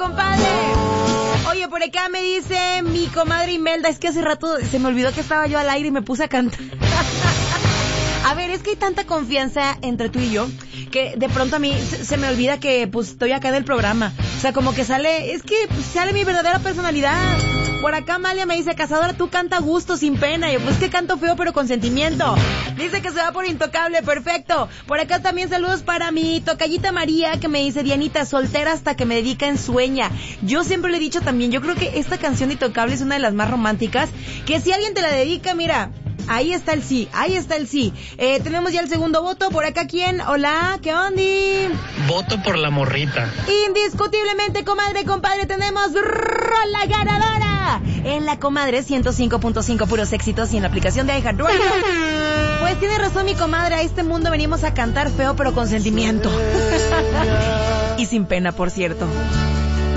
compadre. Oye, por acá me dice mi comadre Imelda, es que hace rato se me olvidó que estaba yo al aire y me puse a cantar. A ver, es que hay tanta confianza entre tú y yo que de pronto a mí se me olvida que pues estoy acá en el programa. O sea, como que sale, es que pues, sale mi verdadera personalidad. Por acá Amalia me dice, Cazadora, tú canta a gusto, sin pena. Y yo, pues que canto feo pero con sentimiento. Dice que se va por Intocable, perfecto. Por acá también saludos para mi tocallita María, que me dice, Dianita, soltera hasta que me dedica en sueña. Yo siempre le he dicho también, yo creo que esta canción Intocable es una de las más románticas, que si alguien te la dedica, mira, ahí está el sí, ahí está el sí. Tenemos ya el segundo voto. Por acá, ¿quién? Hola, ¿qué ondi? Voto por la morrita. Indiscutiblemente, comadre, compadre, tenemos la ganadora en la comadre 105.5 puros éxitos y en la aplicación de iHeartRadio. Pues tiene razón mi comadre, a este mundo venimos a cantar feo pero con sentimiento. Y sin pena, por cierto.